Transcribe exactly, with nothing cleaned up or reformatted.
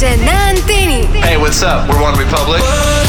Alexe na anteni. Hey, what's up? We're One Republic.